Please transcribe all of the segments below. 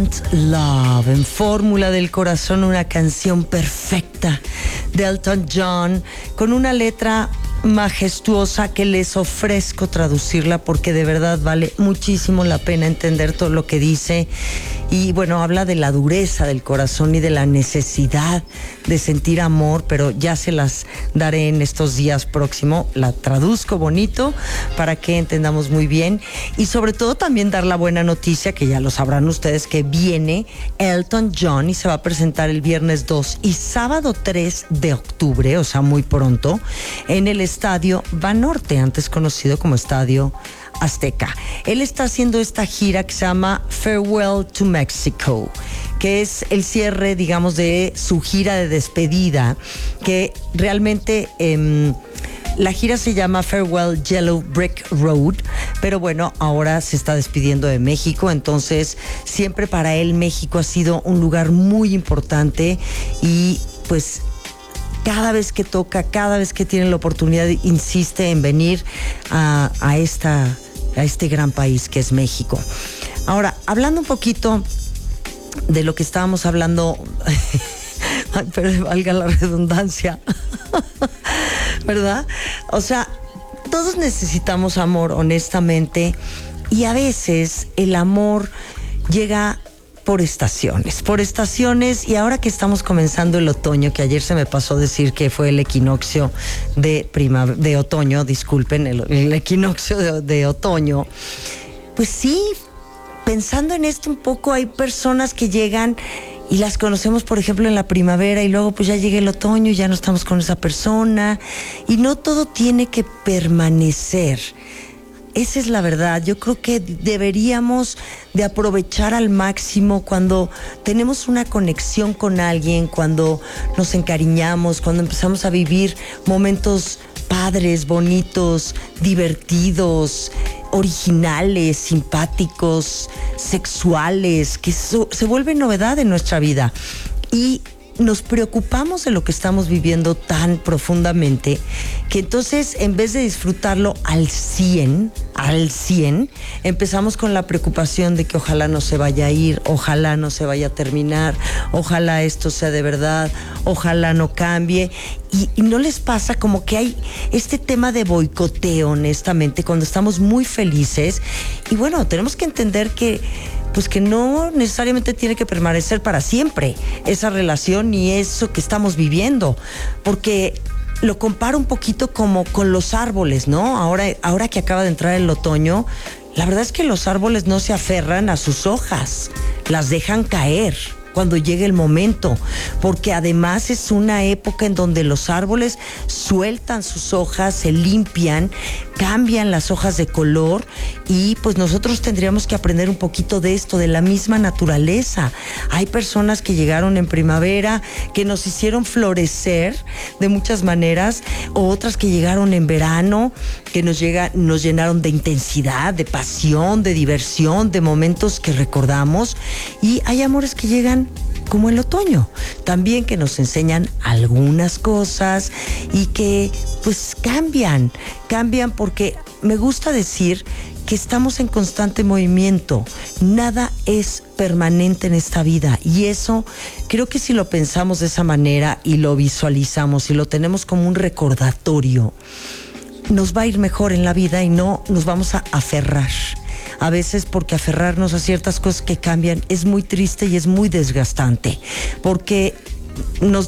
Love, en Fórmula del Corazón, una canción perfecta de Elton John, con una letra majestuosa que les ofrezco traducirla porque de verdad vale muchísimo la pena entender todo lo que dice. Y bueno, habla de la dureza del corazón y de la necesidad de sentir amor, pero ya se las daré en estos días próximos. La traduzco bonito para que entendamos muy bien. Y sobre todo también dar la buena noticia, que ya lo sabrán ustedes, que viene Elton John y se va a presentar el viernes 2 y sábado 3 de octubre, o sea, muy pronto, en el Estadio Banorte, antes conocido como Estadio Azteca. Él está haciendo esta gira que se llama Farewell to Mexico, que es el cierre, digamos, de su gira de despedida, que realmente la gira se llama Farewell Yellow Brick Road, pero bueno, ahora se está despidiendo de México, entonces siempre para él México ha sido un lugar muy importante y pues cada vez que toca, cada vez que tiene la oportunidad, insiste en venir a este gran país que es México. Ahora, hablando un poquito de lo que estábamos hablando, pero valga la redundancia, ¿verdad? O sea, todos necesitamos amor, honestamente, y a veces el amor llega por estaciones, y ahora que estamos comenzando el otoño, que ayer se me pasó decir que fue el equinoccio de otoño, disculpen, el equinoccio de otoño, pues sí, pensando en esto un poco, hay personas que llegan y las conocemos, por ejemplo, en la primavera, y luego pues ya llega el otoño y ya no estamos con esa persona, y no todo tiene que permanecer. Esa es la verdad. Yo creo que deberíamos de aprovechar al máximo cuando tenemos una conexión con alguien, cuando nos encariñamos, cuando empezamos a vivir momentos padres, bonitos, divertidos, originales, simpáticos, sexuales, que se vuelven novedad en nuestra vida. Y nos preocupamos de lo que estamos viviendo tan profundamente que entonces, en vez de disfrutarlo al 100, empezamos con la preocupación de que ojalá no se vaya a ir, ojalá no se vaya a terminar, ojalá esto sea de verdad, ojalá no cambie. Y no les pasa como que hay este tema de boicoteo, honestamente, cuando estamos muy felices. Y bueno, tenemos que entender que pues que no necesariamente tiene que permanecer para siempre esa relación ni eso que estamos viviendo, porque lo comparo un poquito como con los árboles, ¿no? Ahora que acaba de entrar el otoño, la verdad es que los árboles no se aferran a sus hojas, las dejan caer cuando llegue el momento, porque además es una época en donde los árboles sueltan sus hojas, se limpian, cambian las hojas de color, y pues nosotros tendríamos que aprender un poquito de esto, de la misma naturaleza. Hay personas que llegaron en primavera, que nos hicieron florecer de muchas maneras, o otras que llegaron en verano, que nos llenaron de intensidad, de pasión, de diversión, de momentos que recordamos, y hay amores que llegan como el otoño, también, que nos enseñan algunas cosas y que pues cambian porque me gusta decir que estamos en constante movimiento, nada es permanente en esta vida, y eso creo que si lo pensamos de esa manera y lo visualizamos y lo tenemos como un recordatorio, nos va a ir mejor en la vida y no nos vamos a aferrar. A veces, porque aferrarnos a ciertas cosas que cambian es muy triste y es muy desgastante, porque nos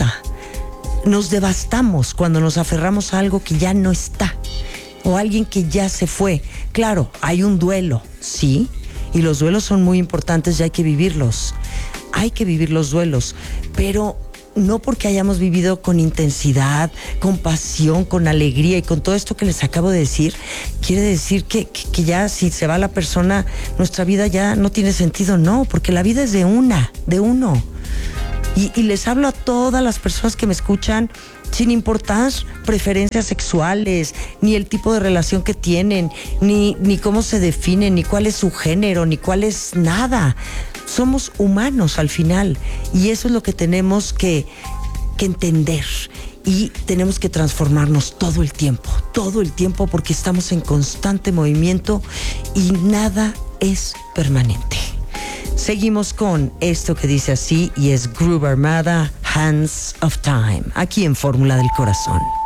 devastamos cuando nos aferramos a algo que ya no está, o a alguien que ya se fue. Claro, hay un duelo, sí, y los duelos son muy importantes y hay que vivirlos los duelos, pero no porque hayamos vivido con intensidad, con pasión, con alegría y con todo esto que les acabo de decir, quiere decir que ya si se va la persona, nuestra vida ya no tiene sentido. No, porque la vida es de uno. Y les hablo a todas las personas que me escuchan, sin importar preferencias sexuales, ni el tipo de relación que tienen, ni cómo se definen, ni cuál es su género, ni cuál es nada. Somos humanos al final, y eso es lo que tenemos que entender, y tenemos que transformarnos todo el tiempo, porque estamos en constante movimiento y nada es permanente. Seguimos con esto que dice así y es Groove Armada, Hands of Time, aquí en Fórmula del Corazón.